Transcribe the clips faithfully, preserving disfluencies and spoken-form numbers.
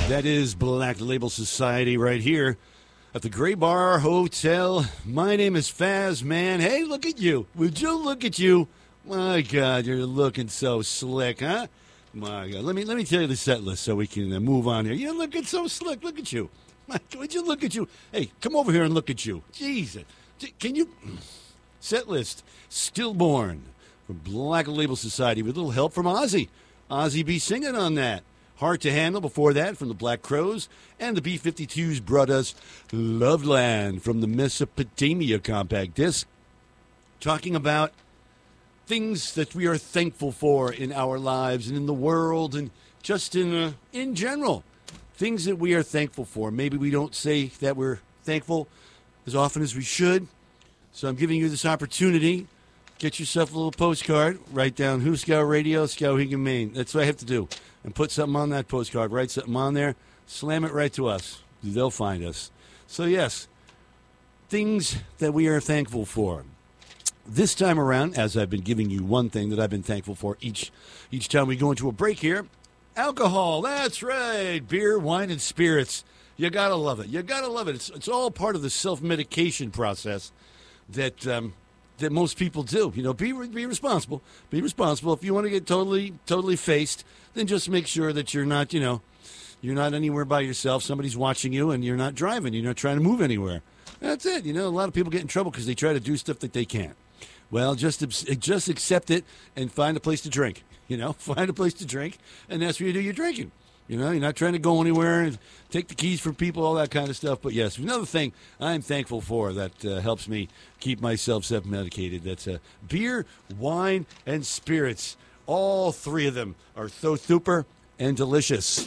That is Black Label Society right here at the Gray Bar Hotel. My name is Faz, man. Hey, look at you. Would you look at you? My God, you're looking so slick, huh? My God. Let me let me tell you the set list so we can uh, move on here. You're looking so slick. Look at you. My, would you look at you? Hey, come over here and look at you. Jesus. Can you... Set list. Stillborn from Black Label Society with a little help from Ozzy. Ozzy be singing on that. Hard to Handle before that from the Black Crowes. And the B fifty-twos brought us Loveland from the Mesopotamia compact disc. Talking about things that we are thankful for in our lives and in the world and just in uh, in general. Things that we are thankful for. Maybe we don't say that we're thankful as often as we should. So I'm giving you this opportunity. Get yourself a little postcard. Write down Huskow Radio, Skowhegan, Maine. That's what I have to do. And put something on that postcard. Write something on there. Slam it right to us. They'll find us. So, yes, things that we are thankful for. This time around, as I've been giving you one thing that I've been thankful for each each time we go into a break here, alcohol. That's right. Beer, wine, and spirits. You got to love it. You got to love it. It's, it's all part of the self-medication process that um, that most people do. You know, be be responsible. Be responsible. If you want to get totally totally faced, then just make sure that you're not, you know, you're not anywhere by yourself. Somebody's watching you, and you're not driving. You're not trying to move anywhere. That's it. You know, a lot of people get in trouble because they try to do stuff that they can't. Well, just just accept it and find a place to drink. You know, find a place to drink, and that's where you do your drinking. You know, you're not trying to go anywhere and take the keys from people, all that kind of stuff. But, yes, another thing I'm thankful for that uh, helps me keep myself self-medicated, that's uh, beer, wine, and spirits. All three of them are so super and delicious.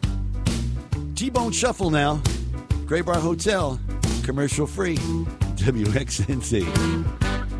T-Bone Shuffle now. Gray Bar Hotel, commercial-free, W X N C.